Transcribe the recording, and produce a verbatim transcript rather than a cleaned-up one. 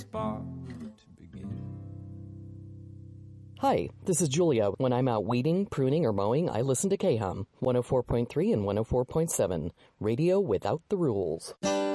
spark to begin. Hi, this is Julia. When I'm out weeding, pruning, or mowing, I listen to K H U M, one oh four point three and one oh four point seven, radio without the rules.